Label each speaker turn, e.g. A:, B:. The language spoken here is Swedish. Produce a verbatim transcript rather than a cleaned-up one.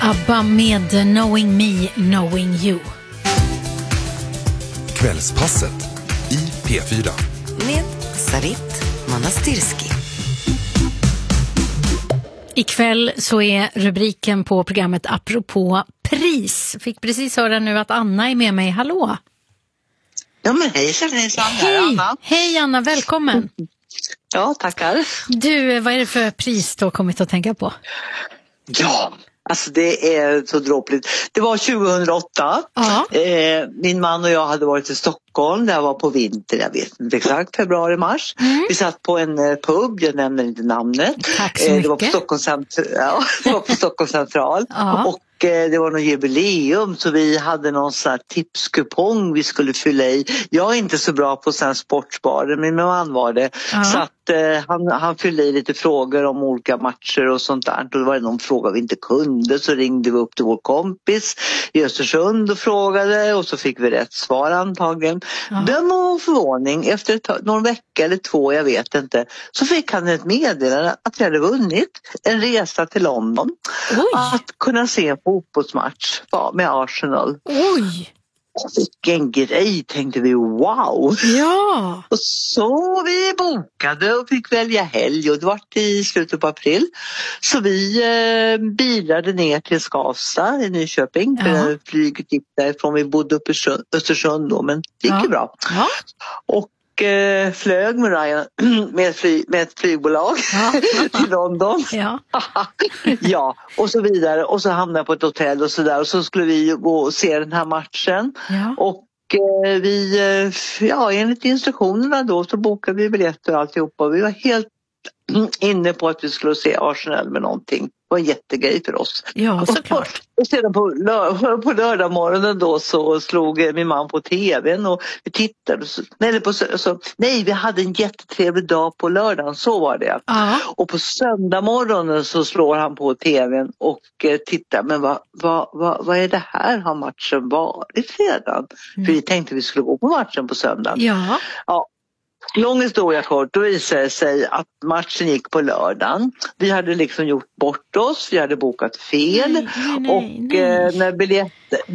A: ABBA med Knowing Me, Knowing You.
B: Kvällspasset i P fyra.
C: Med Sarit Manastirski.
A: Ikväll så är rubriken på programmet apropå pris. Fick precis höra nu att Anna är med mig. Hallå!
D: Ja, men hejsan, hejsan.
A: Hej, Anna. Hej Anna, välkommen.
D: Ja, tackar.
A: Du, vad är det för pris du har kommit att tänka på?
D: Ja, alltså det är så dråpligt. Det var tjugohundraåtta.
A: Ja.
D: Eh, min man och jag hade varit i Stockholm. Det var på vinter, jag vet inte exakt, februari, mars. Mm. Vi satt på en eh, pub, jag nämner inte namnet.
A: Tack så mycket.
D: Eh, det var på Stockholms central. Ja, det var på Stockholms central.
A: Ja.
D: Och det var någon jubileum så vi hade någon sån här tipskupong vi skulle fylla i. Jag är inte så bra på sån här sportspar, men min man var det. Ja. Så att eh, han, han fyllde i lite frågor om olika matcher och sånt där. Och då var det någon fråga vi inte kunde, så ringde vi upp till vår kompis i Östersund och frågade och så fick vi rätt svar antagligen. Ja. Döm och förvåning, efter ett, någon vecka eller två, jag vet inte, så fick han ett meddelande att vi hade vunnit en resa till London. Oj. Att kunna se en fotbollsmatch med Arsenal.
A: Oj!
D: Vilken grej, tänkte vi, wow!
A: Ja!
D: Och så vi bokade och fick välja helg och det var i slutet på april. Så vi eh, bilade ner till Skavsta i Nyköping. Ja. För flyget gick därifrån, vi bodde uppe i Östersund då, men det gick ja. ju bra.
A: Ja.
D: Och eh, flög med Ryan med ett, fly, med ett flygbolag ja. till London. Ja. ja, och så vidare. Och så hamnade jag på ett hotell och så där. Och så skulle vi gå och se den här matchen. Ja. Och eh, vi, eh, ja, enligt instruktionerna då så bokade vi biljetter och alltihopa. Vi var helt inne på att vi skulle se Arsenal med någonting. Det var en jättegrej för oss.
A: Ja, såklart.
D: Och sedan på, lör- på lördag morgonen då så slog min man på tvn och vi tittade. Så, nej, på, så, nej, vi hade en jättetrevlig dag på lördagen, så var det. Uh-huh. Och på söndag morgonen så slår han på tvn och eh, tittar. Men vad, vad, vad, vad är det här? Har matchen varit redan? Mm. För vi tänkte vi skulle gå på matchen på söndag.
A: Ja.
D: Ja. Lång historia kort, då visade det sig att matchen gick på lördagen. Vi hade liksom gjort bort oss, vi hade bokat fel.
A: Nej, nej,
D: och
A: nej.
D: Eh, när biljetter